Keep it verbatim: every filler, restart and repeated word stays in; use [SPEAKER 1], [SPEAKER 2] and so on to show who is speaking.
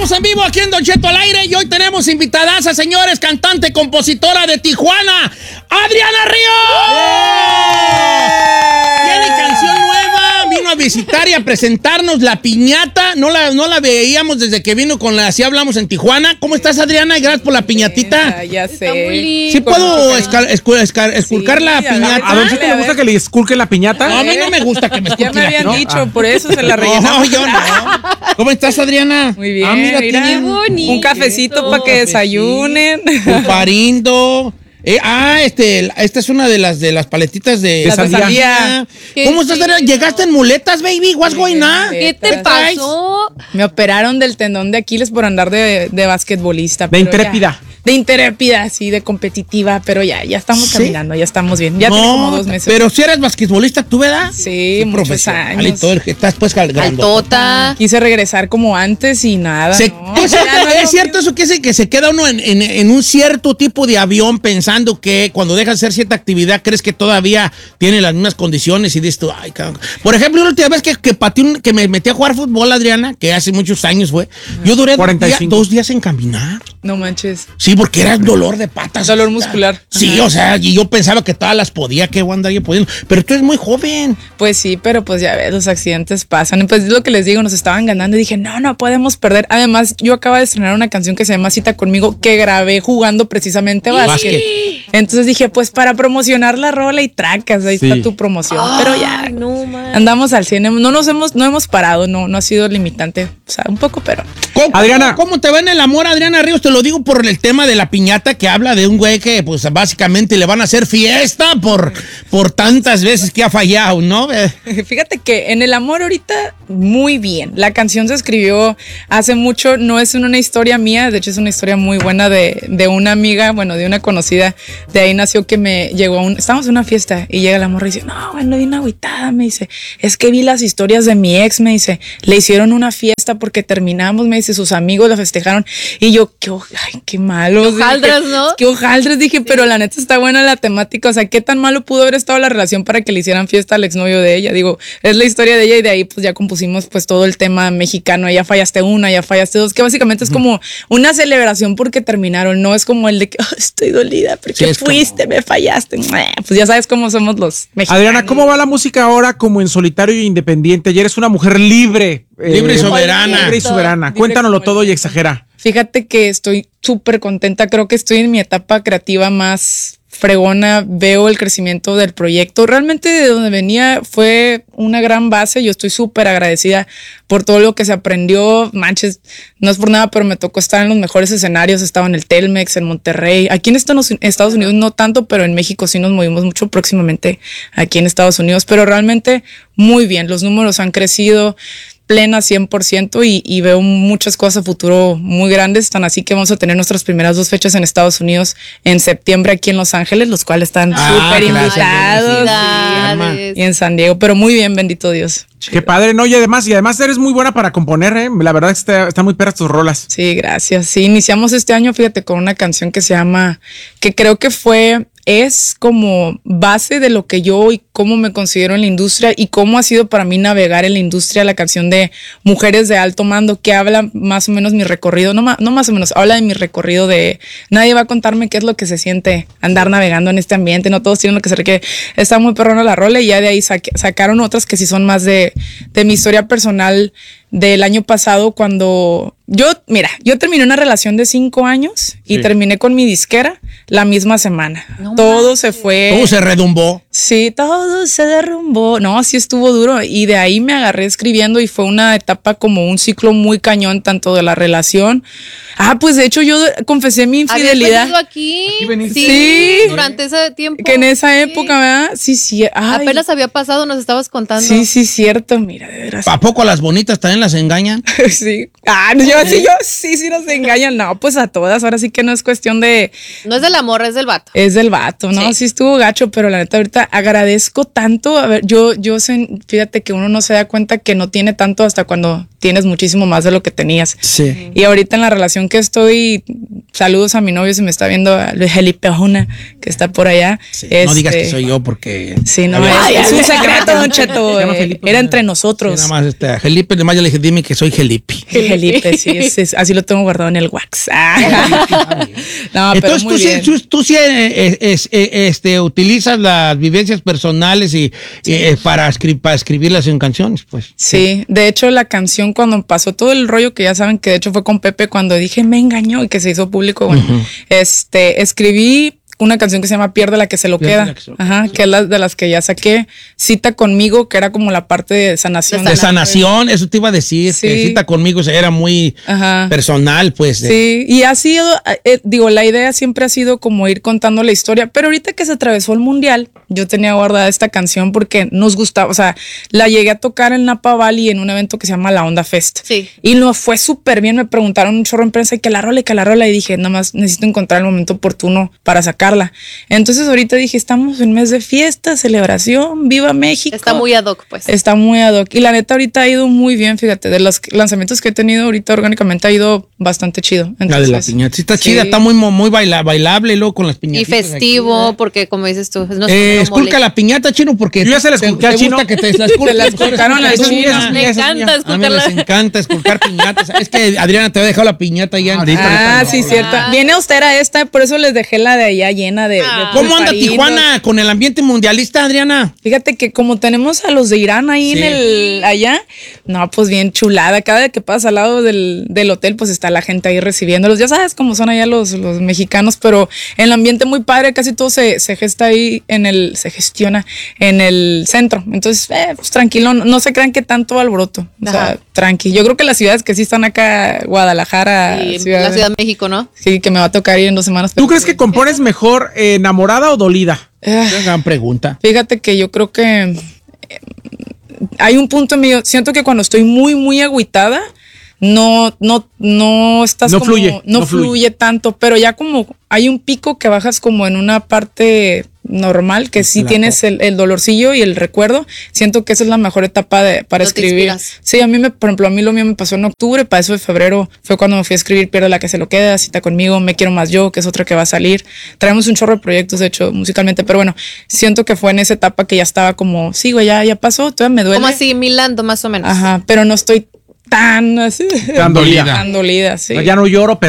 [SPEAKER 1] Estamos en vivo aquí en Don Cheto al aire y hoy tenemos invitadaza, señores, cantante, compositora de Tijuana, Adriana Ríos. ¡Yeah! Tiene canción nueva, vino a visitar y a presentarnos La Piñata. No la, no la veíamos desde que vino con la Así Hablamos en Tijuana. ¿Cómo estás, Adriana? Y gracias por la piñatita.
[SPEAKER 2] Ya, ya sé.
[SPEAKER 3] Está muy lindo.
[SPEAKER 1] ¿Sí puedo escal, escal, escal, esculcar
[SPEAKER 2] Sí,
[SPEAKER 1] la
[SPEAKER 2] a ver,
[SPEAKER 1] piñata?
[SPEAKER 4] ¿A Don Cheto le gusta que le esculque la piñata?
[SPEAKER 1] No, a mí no me gusta que me esculque
[SPEAKER 2] Ya me
[SPEAKER 1] la
[SPEAKER 2] habían
[SPEAKER 1] piñata.
[SPEAKER 2] dicho,
[SPEAKER 4] Ah.
[SPEAKER 2] por eso se la rellenamos.
[SPEAKER 1] No, yo no. ¿Cómo estás, Adriana?
[SPEAKER 2] Muy bien,
[SPEAKER 1] Ah, mira,
[SPEAKER 2] mira,
[SPEAKER 1] tiene
[SPEAKER 3] bonito.
[SPEAKER 2] un cafecito para que desayunen.
[SPEAKER 1] un parindo. Eh, ah, este, esta es una de las de las paletitas de,
[SPEAKER 2] Las de sandía.
[SPEAKER 1] ¿Cómo estás, Adriana? ¿Llegaste en muletas, baby? What's going on?
[SPEAKER 3] ¿Qué te
[SPEAKER 2] ¿Qué
[SPEAKER 3] pasó?
[SPEAKER 2] Me operaron del tendón de Aquiles por andar de, de basquetbolista.
[SPEAKER 4] De
[SPEAKER 2] pero
[SPEAKER 4] intrépida.
[SPEAKER 2] ya. De intrépida, sí, de competitiva, pero ya, ya estamos
[SPEAKER 1] ¿Sí?
[SPEAKER 2] caminando, ya estamos bien. Ya tengo como dos meses.
[SPEAKER 1] Pero si eres basquetbolista, ¿tú, verdad?
[SPEAKER 2] Sí, muchos
[SPEAKER 1] profesional
[SPEAKER 2] años.
[SPEAKER 1] y todo el que estás pues cargando.
[SPEAKER 3] Altota.
[SPEAKER 2] Quise regresar como antes y nada.
[SPEAKER 1] Se-
[SPEAKER 2] no.
[SPEAKER 1] pues,
[SPEAKER 2] Ya no
[SPEAKER 1] es
[SPEAKER 2] lo
[SPEAKER 1] cierto eso que es que se queda uno en, en- en un cierto tipo de avión pensando que cuando dejas de hacer cierta actividad crees que todavía tiene las mismas condiciones y dices tú, ay, cabrón. Por ejemplo, la última vez que, que, pateé un- que me metí a jugar fútbol, Adriana, que hace muchos años fue, yo duré dos
[SPEAKER 4] cuarenta y
[SPEAKER 1] días,
[SPEAKER 4] cinco.
[SPEAKER 1] dos días en caminar.
[SPEAKER 2] No manches.
[SPEAKER 1] Sí, porque era dolor de patas.
[SPEAKER 2] Dolor muscular.
[SPEAKER 1] Sí,
[SPEAKER 2] Ajá.
[SPEAKER 1] o sea, y yo pensaba que todas las podía, que voy a andar yo pudiendo. Pero tú eres muy joven.
[SPEAKER 2] Pues sí, pero pues ya ves, los accidentes pasan. Pues es lo que les digo, nos estaban ganando y dije, no, no podemos perder. Además, yo acabo de estrenar una canción que se llama Cita Conmigo, que grabé jugando precisamente básquet. Entonces dije, pues para promocionar la rola y tracas, ahí
[SPEAKER 4] Sí.
[SPEAKER 2] está tu promoción. Pero ya,
[SPEAKER 3] Ay, no, man.
[SPEAKER 2] andamos al cien. No nos hemos, no hemos parado, no, no ha sido limitante. O sea, un poco, pero
[SPEAKER 1] ¿Cómo,
[SPEAKER 4] Adriana.
[SPEAKER 1] ¿Cómo te va en el amor, Adriana Ríos? Te lo digo por el tema de la piñata que habla de un güey que, pues, básicamente le van a hacer fiesta por, por tantas veces que ha fallado, ¿no? Eh,
[SPEAKER 2] fíjate que en el amor ahorita muy bien. La canción se escribió hace mucho, no es una historia mía, de hecho es una historia muy buena de, de una amiga, bueno, de una conocida. De ahí nació que me llegó a un... Estábamos en una fiesta y llega la morra y dice, no, bueno, bien agüitada, me dice, es que vi las historias de mi ex, me dice, le hicieron una fiesta porque terminamos, me dice, sus amigos la festejaron y yo, qué, o- ay, qué malo.
[SPEAKER 3] Qué hojaldras,
[SPEAKER 2] Dije,
[SPEAKER 3] ¿no?
[SPEAKER 2] Qué hojaldras, dije, pero la neta está buena la temática, o sea, qué tan malo pudo haber estado la relación para que le hicieran fiesta al exnovio de ella, digo, es la historia de ella y de ahí pues ya compusimos pues todo el tema mexicano, ya fallaste una, ya fallaste dos, que básicamente es como una celebración porque terminaron, no es como el de que oh, estoy dolida porque
[SPEAKER 1] Sí, es
[SPEAKER 2] fuiste, me fallaste, pues ya sabes cómo somos los mexicanos.
[SPEAKER 4] Adriana, ¿cómo va la música ahora como en solitario e independiente? Ya eres una mujer libre. eh,
[SPEAKER 1] Libre y soberana.
[SPEAKER 4] Libre y soberana.
[SPEAKER 2] Libre
[SPEAKER 4] Cuéntanoslo
[SPEAKER 2] como
[SPEAKER 4] todo
[SPEAKER 2] el
[SPEAKER 4] y
[SPEAKER 2] viento.
[SPEAKER 4] exagera.
[SPEAKER 2] Fíjate que estoy súper contenta, creo que estoy en mi etapa creativa más fregona, veo el crecimiento del proyecto. Realmente de donde venía fue una gran base, yo estoy súper agradecida por todo lo que se aprendió. Manches, no es por nada, pero me tocó estar en los mejores escenarios, estaba en el Telmex, en Monterrey, aquí en Estados Estados Unidos no tanto, pero en México sí nos movimos mucho próximamente aquí en Estados Unidos, pero realmente muy bien, los números han crecido plena cien por ciento y, y veo muchas cosas a futuro muy grandes, tan así que vamos a tener nuestras primeras dos fechas en Estados Unidos en septiembre aquí en Los Ángeles, los cuales están
[SPEAKER 1] Ah,
[SPEAKER 2] súper
[SPEAKER 1] claro,
[SPEAKER 2] invitados
[SPEAKER 3] felicidades.
[SPEAKER 2] y en San Diego, pero muy bien, bendito Dios.
[SPEAKER 4] Qué padre, ¿no? Y además, y además eres muy buena para componer, ¿eh? La verdad es que está- están muy perras tus rolas.
[SPEAKER 2] Sí, gracias. Sí, iniciamos este año, fíjate, con una canción que se llama, que creo que fue, es como base de lo que yo y cómo me considero en la industria y cómo ha sido para mí navegar en la industria, la canción de Mujeres de Alto Mando, que habla más o menos mi recorrido, no, ma- no más o menos, habla de mi recorrido de nadie va a contarme qué es lo que se siente andar navegando en este ambiente, no todos tienen lo que se requiere. Está muy perrona la rola y ya de ahí saque- sacaron otras que sí son más de, de mi historia personal del año pasado cuando yo, mira, yo terminé una relación de cinco años y
[SPEAKER 4] Sí.
[SPEAKER 2] terminé con mi disquera la misma semana.
[SPEAKER 3] No
[SPEAKER 2] todo
[SPEAKER 3] manches.
[SPEAKER 2] se fue.
[SPEAKER 1] ¿Cómo se redumbó?
[SPEAKER 2] Sí, todo se derrumbó. No, sí estuvo duro. Y de ahí me agarré escribiendo y fue una etapa como un ciclo muy cañón, tanto de la relación. Ah, pues de hecho yo confesé mi
[SPEAKER 3] ¿Habías
[SPEAKER 2] infidelidad.
[SPEAKER 3] venido aquí?
[SPEAKER 4] Aquí veniste.
[SPEAKER 3] Sí,
[SPEAKER 2] Sí.
[SPEAKER 3] durante ese tiempo.
[SPEAKER 2] Que en esa
[SPEAKER 3] Sí.
[SPEAKER 2] época, ¿verdad? Sí, sí. Ay,
[SPEAKER 3] Apenas había pasado, nos estabas contando.
[SPEAKER 2] Sí, sí, cierto. Mira, de veras.
[SPEAKER 1] ¿A poco a las bonitas también las engañan?
[SPEAKER 2] Sí. Ah, yo sí, yo sí, sí nos engañan. No, pues a todas. Ahora sí que no es cuestión de.
[SPEAKER 3] No es del amor, es del vato.
[SPEAKER 2] Es del vato, ¿no?
[SPEAKER 3] Sí.
[SPEAKER 2] Sí. estuvo gacho, pero la neta ahorita agradezco tanto. A ver, yo, yo sé, fíjate que uno no se da cuenta que no tiene tanto hasta cuando tienes muchísimo más de lo que tenías.
[SPEAKER 1] Sí.
[SPEAKER 2] Y ahorita en la relación que estoy, saludos a mi novio si me está viendo, a Luis Felipe Ojuna, que está por allá.
[SPEAKER 1] Sí,
[SPEAKER 2] Este,
[SPEAKER 1] no digas que soy yo porque...
[SPEAKER 2] Sí, no,
[SPEAKER 1] Había-
[SPEAKER 2] es, es un secreto, Don Cheto.
[SPEAKER 4] Se llama
[SPEAKER 2] eh,
[SPEAKER 4] Felipe
[SPEAKER 2] Era
[SPEAKER 4] Ojuna.
[SPEAKER 2] entre
[SPEAKER 1] Sí,
[SPEAKER 2] nosotros.
[SPEAKER 1] nada más, este, a Felipe, además ya le le dije, dime que soy Gelipi.
[SPEAKER 2] Felipe, sí, es, es- así lo tengo guardado en el wax. Ah. No, pero
[SPEAKER 1] Entonces
[SPEAKER 2] muy
[SPEAKER 1] tú, sí,
[SPEAKER 2] bien.
[SPEAKER 1] tú, tú sí, eh, eh, es- eh, este, utilizas las vivencias personales y, y, eh, para, escri- para escribirlas en canciones, pues.
[SPEAKER 2] Sí, de hecho la canción cuando pasó todo el rollo que ya saben que de hecho fue con Pepe cuando dije me engañó y que se hizo público, bueno, este, escribí una canción que se llama Pierde la que se lo
[SPEAKER 1] Pierde
[SPEAKER 2] queda,
[SPEAKER 1] la que se lo
[SPEAKER 2] ajá, que es la de las que ya saqué, Cita conmigo, que era como la parte de sanación.
[SPEAKER 1] De sanación, eso te iba a decir,
[SPEAKER 2] Sí.
[SPEAKER 1] que cita conmigo o sea, era muy
[SPEAKER 2] Ajá.
[SPEAKER 1] personal, pues. de-
[SPEAKER 2] Sí, y ha sido, eh, digo, la idea siempre ha sido como ir contando la historia, pero ahorita que se atravesó el mundial, yo tenía guardada esta canción porque nos gustaba, o sea, la llegué a tocar en Napa Valley en un evento que se llama La Onda Fest.
[SPEAKER 3] Sí.
[SPEAKER 2] Y nos fue súper bien, me preguntaron un chorro en prensa y que la rola y que la rola, y dije, nada más necesito encontrar el momento oportuno para sacarla. Entonces ahorita dije, estamos en mes de fiesta, celebración, viva México.
[SPEAKER 3] Está muy ad hoc, pues.
[SPEAKER 2] Está muy ad hoc. Y la neta ahorita ha ido muy bien, fíjate, de los lanzamientos que he tenido ahorita orgánicamente ha ido bastante chido.
[SPEAKER 1] La de la
[SPEAKER 2] Entonces,
[SPEAKER 1] piñata. Sí, está
[SPEAKER 2] sí.
[SPEAKER 1] chida, está muy, mo- muy baila- bailable luego con las
[SPEAKER 3] Y
[SPEAKER 1] piñatas.
[SPEAKER 3] festivo, porque como dices tú, no es
[SPEAKER 1] Eh,
[SPEAKER 3] como
[SPEAKER 1] esculca
[SPEAKER 3] mole.
[SPEAKER 1] la piñata, Chino, porque
[SPEAKER 4] Yo ya se la
[SPEAKER 1] te-
[SPEAKER 4] esculqué
[SPEAKER 1] te
[SPEAKER 4] al
[SPEAKER 1] gusta
[SPEAKER 4] Chino.
[SPEAKER 1] que te la esculques.
[SPEAKER 2] Se la esculcaron al
[SPEAKER 1] Esa es
[SPEAKER 2] Chino.
[SPEAKER 1] mía, esa es
[SPEAKER 3] Me
[SPEAKER 1] mía, esa es
[SPEAKER 3] encanta
[SPEAKER 1] mía. A mí
[SPEAKER 3] esculcarla.
[SPEAKER 1] les encanta esculcar piñatas. Es que Adriana te había dejado la piñata ya.
[SPEAKER 4] Ahorita,
[SPEAKER 2] Ah,
[SPEAKER 4] ahorita
[SPEAKER 2] sí,
[SPEAKER 4] no.
[SPEAKER 2] cierto. Viene austera esta, por eso les dejé la de allá llena de. de
[SPEAKER 3] Ah.
[SPEAKER 1] ¿Cómo anda
[SPEAKER 2] pulparinos.
[SPEAKER 1] Tijuana con el ambiente mundialista, Adriana?
[SPEAKER 2] Fíjate que como tenemos a los de Irán ahí
[SPEAKER 1] Sí.
[SPEAKER 2] en el allá, no, pues bien chulada. Cada vez que pasas al lado del, del hotel, pues está la gente ahí recibiéndolos. Ya sabes cómo son allá los, los mexicanos, pero el ambiente muy padre, casi todo se, se gesta ahí en el, se gestiona en el centro. Entonces, eh, pues tranquilo, no, no se crean que tanto alboroto. O sea,
[SPEAKER 3] Ajá.
[SPEAKER 2] tranqui. Yo creo que las ciudades que sí están acá, Guadalajara,
[SPEAKER 3] Y
[SPEAKER 2] Ciudad
[SPEAKER 3] la
[SPEAKER 2] de-
[SPEAKER 3] Ciudad de México, ¿no?
[SPEAKER 2] sí, que me va a tocar ir en dos semanas.
[SPEAKER 4] ¿Tú
[SPEAKER 2] pero
[SPEAKER 4] crees
[SPEAKER 2] sí.
[SPEAKER 4] que compones mejor eh, enamorada o dolida?
[SPEAKER 2] Ah,
[SPEAKER 1] Una gran pregunta.
[SPEAKER 2] Fíjate que yo creo que eh, hay un punto en medio. Siento que cuando estoy muy, muy agüitada, no, no, no estás
[SPEAKER 4] No
[SPEAKER 2] como,
[SPEAKER 4] fluye,
[SPEAKER 2] no,
[SPEAKER 4] no
[SPEAKER 2] fluye.
[SPEAKER 4] fluye.
[SPEAKER 2] tanto, pero ya como hay un pico que bajas como en una parte normal, que sí
[SPEAKER 1] La
[SPEAKER 2] tienes el, el dolorcillo y el recuerdo. Siento que esa es la mejor etapa de, para
[SPEAKER 3] No te
[SPEAKER 2] escribir.
[SPEAKER 3] inspiras.
[SPEAKER 2] Sí, a mí me, por ejemplo, a mí lo mío me pasó en octubre, para eso de febrero fue cuando me fui a escribir Pierde la que se lo queda, Cita conmigo, Me quiero más yo, que es otra que va a salir. Traemos un chorro de proyectos, de hecho, musicalmente, pero bueno, siento que fue en esa etapa que ya estaba como, sí, güey, ya, ya pasó, todavía me duele.
[SPEAKER 3] Como así, Milando, más o menos.
[SPEAKER 2] Ajá, pero no estoy tan así.
[SPEAKER 4] Tan dolida.
[SPEAKER 2] Tan dolida, sí.
[SPEAKER 4] Ya no lloro, pero